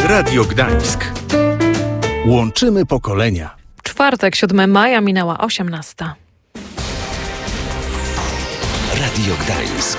Radio Gdańsk. Łączymy pokolenia. Czwartek, 7 maja, minęła 18. Radio Gdańsk.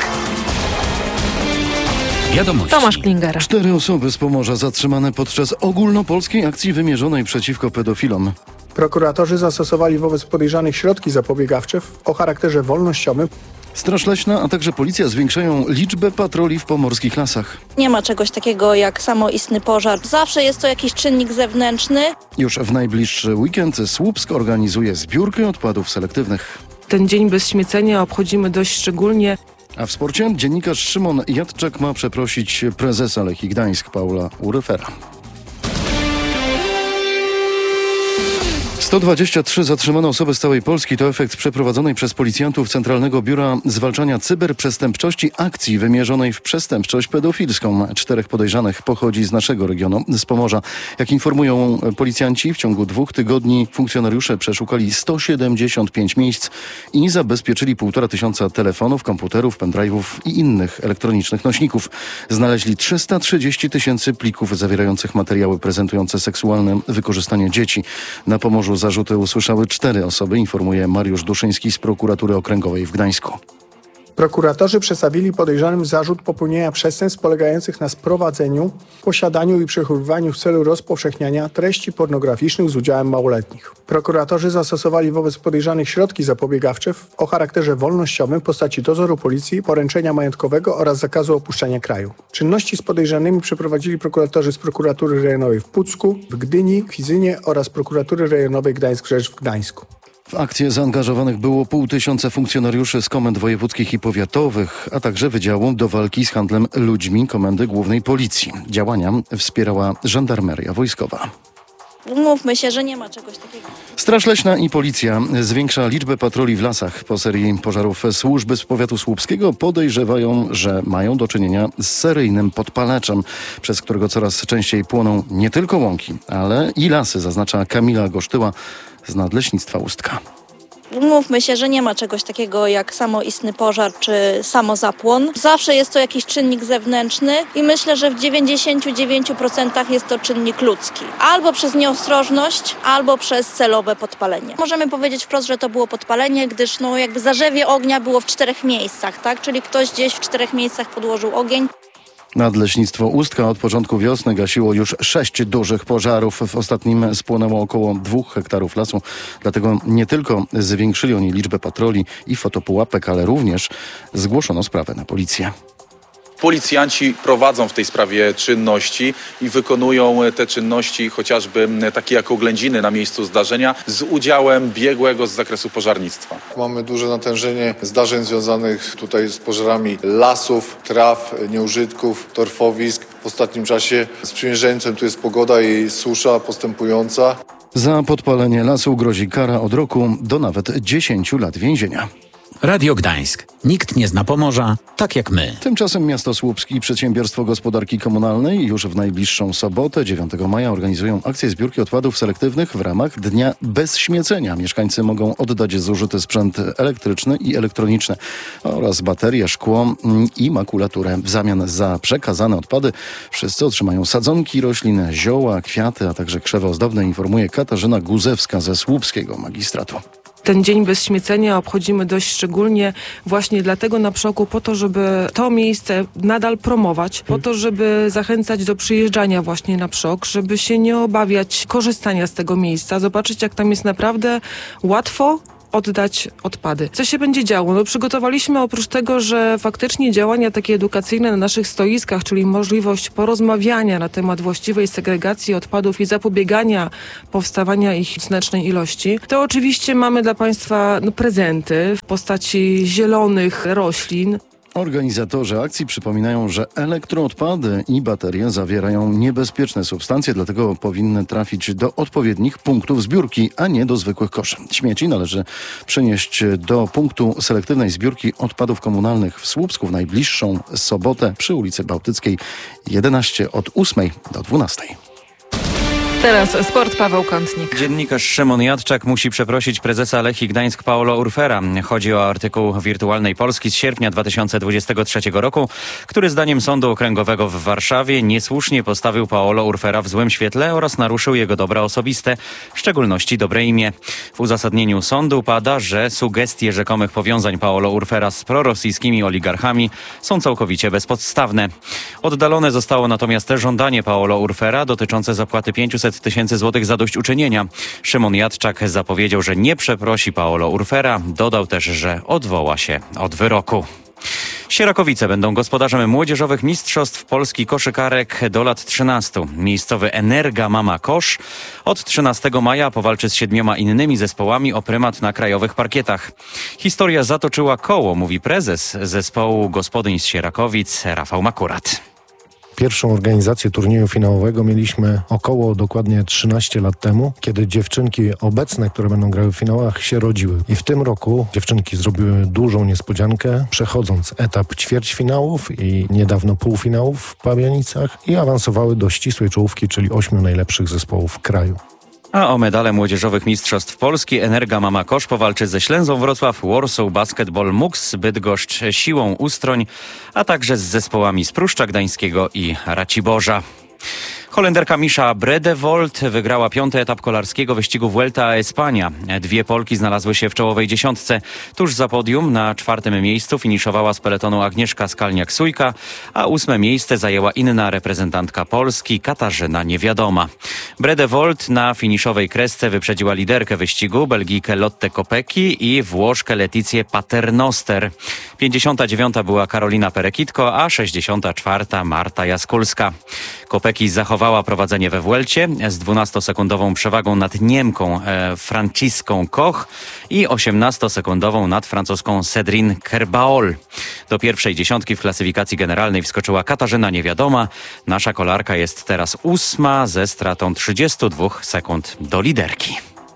Wiadomości. Tomasz Klinger. 4 osoby z Pomorza zatrzymane podczas ogólnopolskiej akcji wymierzonej przeciwko pedofilom. Prokuratorzy zastosowali wobec podejrzanych środki zapobiegawcze o charakterze wolnościowym. Straż Leśna, a także policja zwiększają liczbę patroli w pomorskich lasach. Nie ma czegoś takiego jak samoistny pożar. Zawsze jest to jakiś czynnik zewnętrzny. Już w najbliższy weekend Słupsk organizuje zbiórkę odpadów selektywnych. Ten dzień bez śmiecenia obchodzimy dość szczególnie. A w sporcie dziennikarz Szymon Jadczak ma przeprosić prezesa Lechii Gdańsk Paula Uryfera. 123 zatrzymane osoby z całej Polski to efekt przeprowadzonej przez policjantów Centralnego Biura Zwalczania Cyberprzestępczości akcji wymierzonej w przestępczość pedofilską. 4 podejrzanych pochodzi z naszego regionu, z Pomorza. Jak informują policjanci, w ciągu 2 tygodni funkcjonariusze przeszukali 175 miejsc i zabezpieczyli 1500 telefonów, komputerów, pendrive'ów i innych elektronicznych nośników. Znaleźli 330 000 plików zawierających materiały prezentujące seksualne wykorzystanie dzieci. Na Pomorzu zarzuty usłyszały 4 osoby, informuje Mariusz Duszyński z Prokuratury Okręgowej w Gdańsku. Prokuratorzy przedstawili podejrzanym zarzut popełnienia przestępstw polegających na sprowadzeniu, posiadaniu i przechowywaniu w celu rozpowszechniania treści pornograficznych z udziałem małoletnich. Prokuratorzy zastosowali wobec podejrzanych środki zapobiegawcze o charakterze wolnościowym w postaci dozoru policji, poręczenia majątkowego oraz zakazu opuszczania kraju. Czynności z podejrzanymi przeprowadzili prokuratorzy z Prokuratury Rejonowej w Pucku, w Gdyni, w Chizynie oraz Prokuratury Rejonowej Gdańsk-Rzecz w Gdańsku. W akcję zaangażowanych było 500 funkcjonariuszy z komend wojewódzkich i powiatowych, a także Wydziału do Walki z Handlem Ludźmi Komendy Głównej Policji. Działania wspierała Żandarmeria Wojskowa. Umówmy się, że nie ma czegoś takiego. Straż Leśna i Policja zwiększa liczbę patroli w lasach. Po serii pożarów służby z powiatu słupskiego podejrzewają, że mają do czynienia z seryjnym podpalaczem, przez którego coraz częściej płoną nie tylko łąki, ale i lasy, zaznacza Kamila Gosztyła z Nadleśnictwa Ustka. Umówmy się, że nie ma czegoś takiego jak samoistny pożar czy samozapłon. Zawsze jest to jakiś czynnik zewnętrzny i myślę, że w 99% jest to czynnik ludzki. Albo przez nieostrożność, albo przez celowe podpalenie. Możemy powiedzieć wprost, że to było podpalenie, gdyż jakby zarzewie ognia było w 4 miejscach, tak? Czyli ktoś gdzieś w 4 miejscach podłożył ogień. Nadleśnictwo Ustka od początku wiosny gasiło już 6 dużych pożarów. W ostatnim spłonęło około 2 hektarów lasu. Dlatego nie tylko zwiększyli oni liczbę patroli i fotopułapek, ale również zgłoszono sprawę na policję. Policjanci prowadzą w tej sprawie czynności i wykonują te czynności chociażby takie jak oględziny na miejscu zdarzenia z udziałem biegłego z zakresu pożarnictwa. Mamy duże natężenie zdarzeń związanych tutaj z pożarami lasów, traw, nieużytków, torfowisk. W ostatnim czasie sprzymierzeńcem tu jest pogoda i susza postępująca. Za podpalenie lasu grozi kara od roku do nawet 10 lat więzienia. Radio Gdańsk. Nikt nie zna Pomorza tak jak my. Tymczasem miasto Słupsk i Przedsiębiorstwo Gospodarki Komunalnej już w najbliższą sobotę, 9 maja, organizują akcję zbiórki odpadów selektywnych w ramach Dnia Bez Śmiecenia. Mieszkańcy mogą oddać zużyty sprzęt elektryczny i elektroniczny oraz baterie, szkło i makulaturę. W zamian za przekazane odpady wszyscy otrzymają sadzonki roślin, zioła, kwiaty, a także krzewy ozdobne, informuje Katarzyna Guzewska ze Słupskiego Magistratu. Ten dzień bez śmiecenia obchodzimy dość szczególnie właśnie dlatego na Przoku, po to, żeby to miejsce nadal promować, po to, żeby zachęcać do przyjeżdżania właśnie na Przok, żeby się nie obawiać korzystania z tego miejsca, zobaczyć jak tam jest naprawdę łatwo oddać odpady. Co się będzie działo? Przygotowaliśmy oprócz tego, że faktycznie działania takie edukacyjne na naszych stoiskach, czyli możliwość porozmawiania na temat właściwej segregacji odpadów i zapobiegania powstawania ich w znacznej ilości, to oczywiście mamy dla Państwa prezenty w postaci zielonych roślin. Organizatorzy akcji przypominają, że elektroodpady i baterie zawierają niebezpieczne substancje, dlatego powinny trafić do odpowiednich punktów zbiórki, a nie do zwykłych koszy. Śmieci należy przenieść do punktu selektywnej zbiórki odpadów komunalnych w Słupsku w najbliższą sobotę przy ulicy Bałtyckiej 11 od 8 do 12. Teraz sport, Paweł Kątnik. Dziennikarz Szymon Jadczak musi przeprosić prezesa Lechii Gdańsk Paolo Urfera. Chodzi o artykuł Wirtualnej Polski z sierpnia 2023 roku, który zdaniem Sądu Okręgowego w Warszawie niesłusznie postawił Paolo Urfera w złym świetle oraz naruszył jego dobra osobiste, w szczególności dobre imię. W uzasadnieniu sądu pada, że sugestie rzekomych powiązań Paolo Urfera z prorosyjskimi oligarchami są całkowicie bezpodstawne. Oddalone zostało natomiast żądanie Paolo Urfera dotyczące zapłaty 500 tysięcy złotych zadośćuczynienia. Szymon Jadczak zapowiedział, że nie przeprosi Paolo Urfera. Dodał też, że odwoła się od wyroku. Sierakowice będą gospodarzem młodzieżowych mistrzostw Polski koszykarek do lat 13. Miejscowy Energa Mama Kosz od 13 maja powalczy z 7 innymi zespołami o prymat na krajowych parkietach. Historia zatoczyła koło, mówi prezes zespołu gospodyń z Sierakowic Rafał Makurat. Pierwszą organizację turnieju finałowego mieliśmy około dokładnie 13 lat temu, kiedy dziewczynki obecne, które będą grały w finałach, się rodziły. I w tym roku dziewczynki zrobiły dużą niespodziankę, przechodząc etap ćwierćfinałów i niedawno półfinałów w Pabianicach i awansowały do ścisłej czołówki, czyli 8 najlepszych zespołów kraju. A o medale młodzieżowych mistrzostw Polski Energa Mama Kosz powalczy ze Ślęzą Wrocław, Warsaw Basketball Mux, Bydgoszcz Siłą Ustroń, a także z zespołami z Pruszcza Gdańskiego i Raciborza. Holenderka Misza Bredewold wygrała 5. etap kolarskiego wyścigu Vuelta a España. 2 Polki znalazły się w czołowej dziesiątce. Tuż za podium na 4. miejscu finiszowała z peletonu Agnieszka Skalniak-Sujka, a 8. miejsce zajęła inna reprezentantka Polski, Katarzyna Niewiadoma. Bredewold na finiszowej kresce wyprzedziła liderkę wyścigu, Belgijkę Lotte Kopecky i Włoszkę Letizję Paternoster. 59. była Karolina Perekitko, a 64. Marta Jaskulska. Kopecky zachowała prowadzenie we Vuelcie z 12-sekundową przewagą nad Niemką Franciską Koch i 18-sekundową nad francuską Cédrine Kerbaol. Do pierwszej dziesiątki w klasyfikacji generalnej wskoczyła Katarzyna Niewiadoma. Nasza kolarka jest teraz 8. ze stratą 32 sekund do liderki.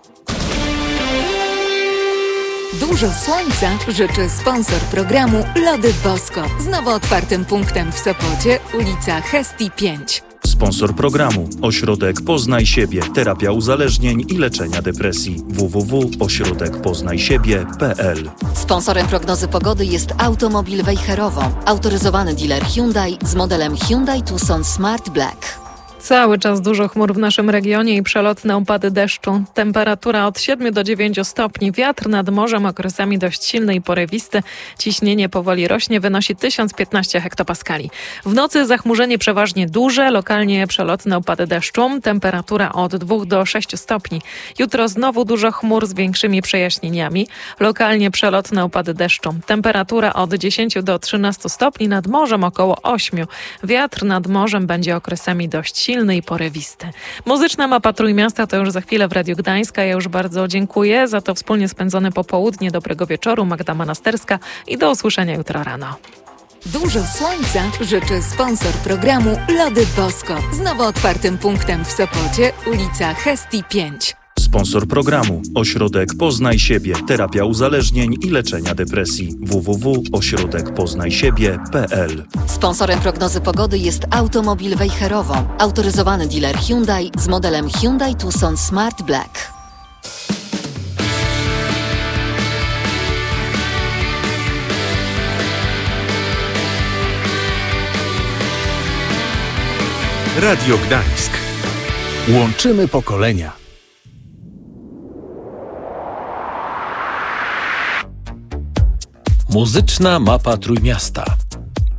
Dużo słońca życzy sponsor programu Lody Bosko. Z nowo otwartym punktem w Sopocie, ulica Hestii 5. Sponsor programu Ośrodek Poznaj Siebie. Terapia uzależnień i leczenia depresji. www.ośrodekpoznajsiebie.pl. Sponsorem prognozy pogody jest Automobil Wejherowo. Autoryzowany dealer Hyundai z modelem Hyundai Tucson Smart Black. Cały czas dużo chmur w naszym regionie i przelotne opady deszczu. Temperatura od 7 do 9 stopni. Wiatr nad morzem okresami dość silny i porywisty. Ciśnienie powoli rośnie, wynosi 1015 hektopaskali. W nocy zachmurzenie przeważnie duże, lokalnie przelotne opady deszczu. Temperatura od 2 do 6 stopni. Jutro znowu dużo chmur z większymi przejaśnieniami. Lokalnie przelotne opady deszczu. Temperatura od 10 do 13 stopni, nad morzem około 8. Wiatr nad morzem będzie okresami dość silny i porywisty. Muzyczna mapa Trójmiasta to już za chwilę w Radiu Gdańska. Ja już bardzo dziękuję za to wspólnie spędzone popołudnie. Dobrego wieczoru. Magda Manasterska i do usłyszenia jutro rano. Dużo słońca życzy sponsor programu Lody Bosko. Z nowo otwartym punktem w Sopocie, ulica Hestii 5. Sponsor programu Ośrodek Poznaj Siebie. Terapia uzależnień i leczenia depresji. www.ośrodekpoznajsiebie.pl. Sponsorem prognozy pogody jest Automobil Wejherowo. Autoryzowany dealer Hyundai z modelem Hyundai Tucson Smart Black. Radio Gdańsk. Łączymy pokolenia. Muzyczna mapa Trójmiasta.